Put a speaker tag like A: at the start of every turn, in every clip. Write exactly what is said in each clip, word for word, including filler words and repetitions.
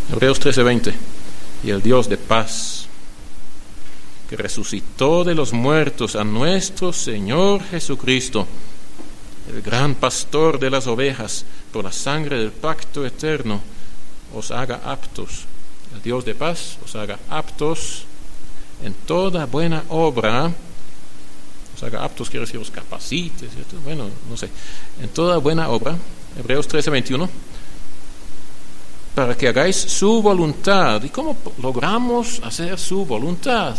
A: Hebreos trece veinte. Y el Dios de paz, que resucitó de los muertos a nuestro Señor Jesucristo, el gran pastor de las ovejas, por la sangre del pacto eterno, os haga aptos. El Dios de paz os haga aptos en toda buena obra. Os haga aptos quiere decir os capacite, ¿cierto? Bueno, no sé. En toda buena obra, Hebreos trece veintiuno, para que hagáis su voluntad. ¿Y cómo logramos hacer su voluntad?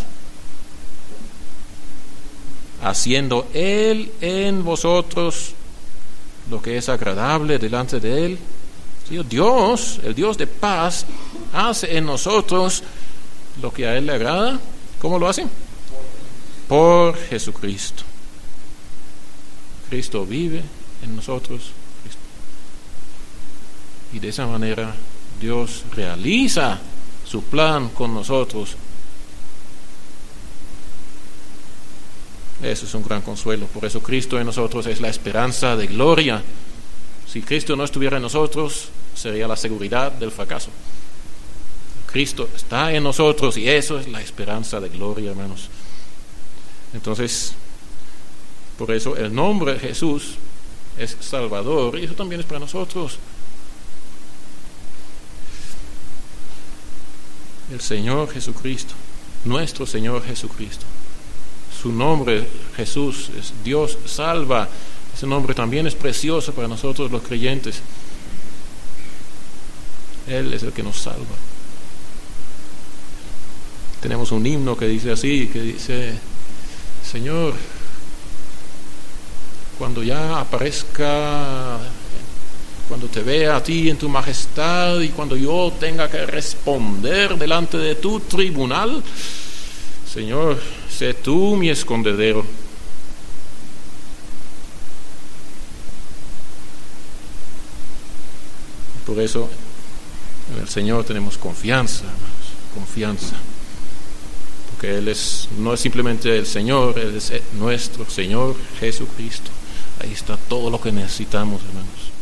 A: Haciendo Él en vosotros lo que es agradable delante de Él. ¿Sí? Dios, el Dios de paz, hace en nosotros lo que a Él le agrada. ¿Cómo lo hace? Por Jesucristo. Cristo vive en nosotros. Cristo. Y de esa manera Dios realiza su plan con nosotros. Eso es un gran consuelo. Por eso Cristo en nosotros es la esperanza de gloria. Si Cristo no estuviera en nosotros, sería la seguridad del fracaso. Cristo está en nosotros y eso es la esperanza de gloria, hermanos. Entonces, por eso el nombre de Jesús es Salvador y eso también es para nosotros. El Señor Jesucristo, nuestro Señor Jesucristo. Su nombre, Jesús, es Dios salva. Ese nombre también es precioso para nosotros los creyentes. Él es el que nos salva. Tenemos un himno que dice así, que dice: Señor, cuando ya aparezca, cuando te vea a ti en tu majestad y cuando yo tenga que responder delante de tu tribunal, Señor, sé tú mi escondedero. Por eso en el Señor tenemos confianza, hermanos, confianza. Porque Él es, no es simplemente el Señor, Él es nuestro Señor Jesucristo. Ahí está todo lo que necesitamos, hermanos.